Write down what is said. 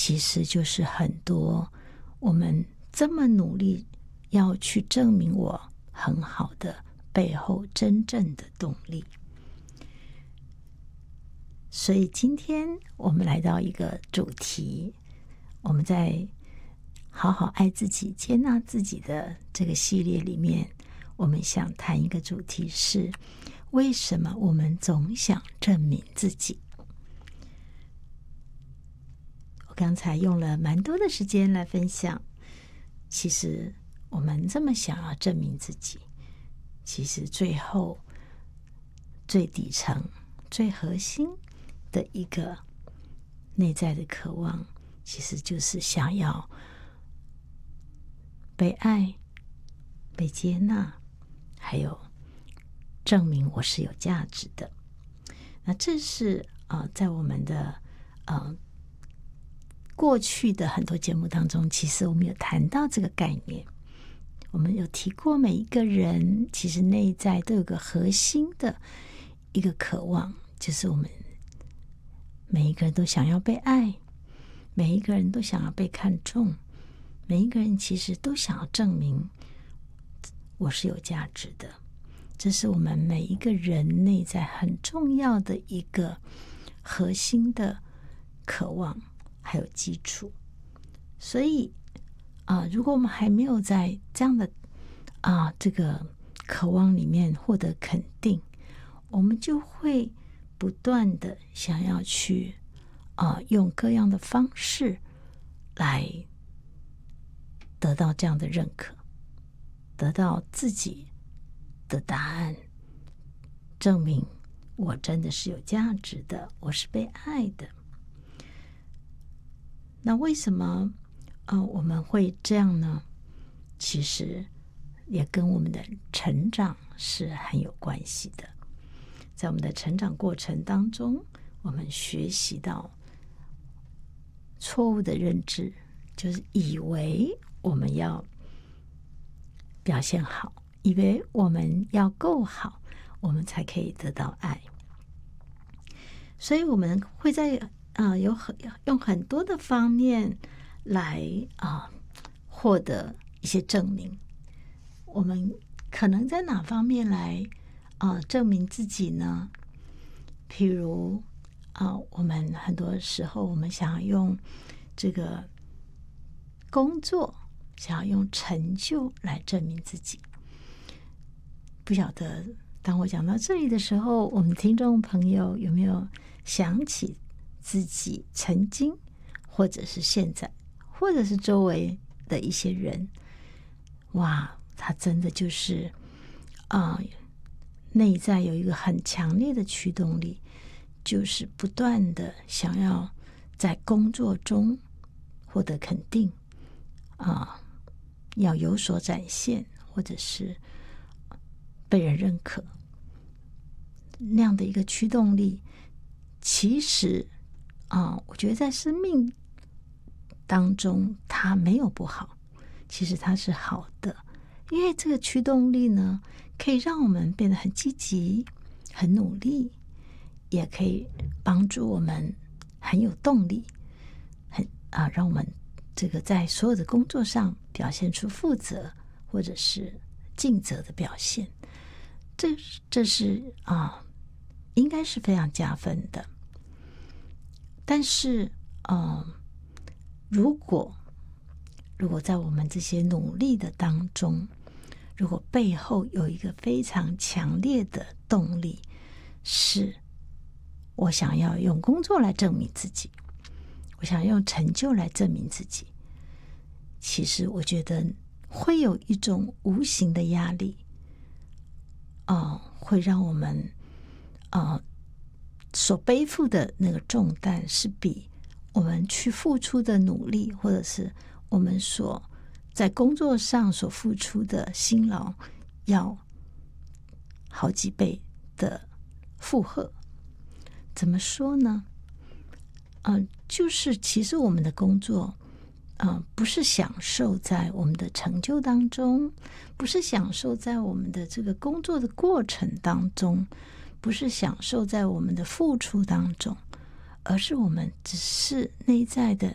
其实就是很多我们这么努力要去证明我很好的背后真正的动力。所以今天我们来到一个主题，我们在好好爱自己接纳自己的这个系列里面，我们想谈一个主题是为什么我们总想证明自己。我刚才用了蛮多的时间来分享，其实我们这么想要证明自己，其实最后最底层最核心的一个内在的渴望，其实就是想要被爱、被接纳，还有证明我是有价值的。那这是在我们的过去的很多节目当中，其实我们有谈到这个概念。我们有提过，每一个人其实内在都有个核心的一个渴望，就是我们每一个人都想要被爱，每一个人都想要被看重，每一个人其实都想要证明我是有价值的。这是我们每一个人内在很重要的一个核心的渴望还有基础。所以如果我们还没有在这样的这个渴望里面获得肯定，我们就会不断的想要去用各样的方式来得到这样的认可，得到自己的答案，证明我真的是有价值的，我是被爱的。那为什么我们会这样呢？其实也跟我们的成长是很有关系的。在我们的成长过程当中，我们学习到错误的认知，就是以为我们要表现好，以为我们要够好，我们才可以得到爱。所以我们会在用很多的方面来获得一些证明。我们可能在哪方面来证明自己呢？譬如我们很多时候我们想要用这个工作，想要用成就来证明自己。不晓得当我讲到这里的时候，我们听众朋友有没有想起自己曾经或者是现在或者是周围的一些人，哇，他真的就是内在有一个很强烈的驱动力，就是不断的想要在工作中获得肯定要有所展现，或者是被人认可，那样的一个驱动力，其实我觉得在生命当中它没有不好，其实它是好的。因为这个驱动力呢，可以让我们变得很积极、很努力，也可以帮助我们很有动力，让我们这个在所有的工作上表现出负责或者是尽责的表现。这是应该是非常加分的。但是如果在我们这些努力的当中，如果背后有一个非常强烈的动力，是我想要用工作来证明自己，我想用成就来证明自己，其实我觉得会有一种无形的压力会让我们所背负的那个重担是比我们去付出的努力，或者是我们所在工作上所付出的辛劳要好几倍的负荷。怎么说呢？就是其实我们的工作不是享受在我们的成就当中，不是享受在我们的这个工作的过程当中，不是享受在我们的付出当中，而是我们只是内在的